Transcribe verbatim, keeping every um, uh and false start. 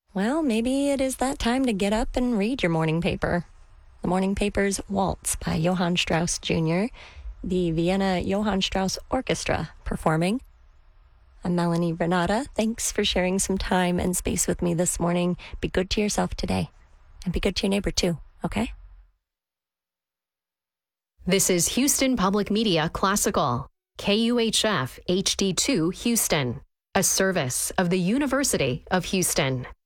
Well, maybe it is that time to get up and read your morning paper. The morning paper's Waltz by Johann Strauss Junior, the Vienna Johann Strauss Orchestra performing. I'm Melanie Renata. Thanks for sharing some time and space with me this morning. Be good to yourself today, and be good to your neighbor too, okay? This is Houston Public Media Classical, K U H F H D two Houston, a service of the University of Houston.